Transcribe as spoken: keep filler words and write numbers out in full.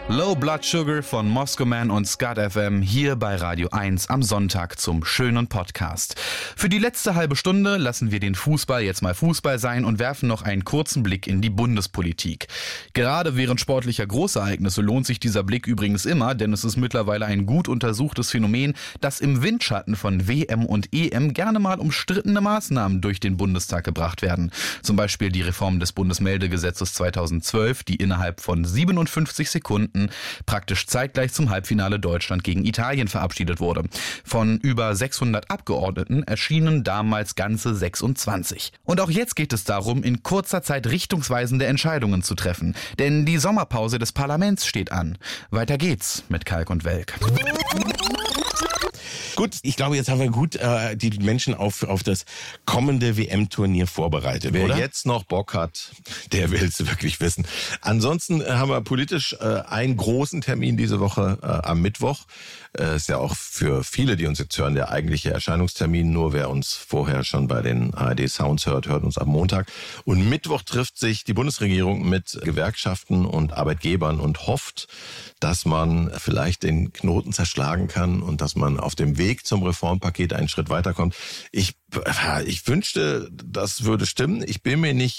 Low Blood Sugar von Moscow Man und Skat F M hier bei Radio eins am Sonntag zum schönen Podcast. Für die letzte halbe Stunde lassen wir den Fußball jetzt mal Fußball sein und werfen noch einen kurzen Blick in die Bundespolitik. Gerade während sportlicher Großereignisse lohnt sich dieser Blick übrigens immer, denn es ist mittlerweile ein gut untersuchtes Phänomen, dass im Windschatten von W M und E M gerne mal umstrittene Maßnahmen durch den Bundestag gebracht werden. Zum Beispiel die Reform des Bundesmeldegesetzes zweitausendzwölf, die innerhalb von siebenundfünfzig Sekunden praktisch zeitgleich zum Halbfinale Deutschland gegen Italien verabschiedet wurde. Von über sechshundert Abgeordneten erschienen damals ganze sechsundzwanzig. Und auch jetzt geht es darum, in kurzer Zeit richtungsweisende Entscheidungen zu treffen. Denn die Sommerpause des Parlaments steht an. Weiter geht's mit Kalk und Welk. Gut, ich glaube, jetzt haben wir gut äh, die Menschen auf, auf das kommende W M-Turnier vorbereitet, Wer oder? jetzt noch Bock hat, der will es wirklich wissen. Ansonsten äh, haben wir politisch äh, einen großen Termin diese Woche äh, am Mittwoch. Äh, ist ja auch für viele, die uns jetzt hören, der eigentliche Erscheinungstermin. Nur wer uns vorher schon bei den A R D-Sounds hört, hört uns am Montag. Und Mittwoch trifft sich die Bundesregierung mit Gewerkschaften und Arbeitgebern und hofft, dass man vielleicht den Knoten zerschlagen kann und dass man auf dem Weg zum Reformpaket einen Schritt weiterkommt. Ich, ich wünschte, das würde stimmen. Ich bin mir nicht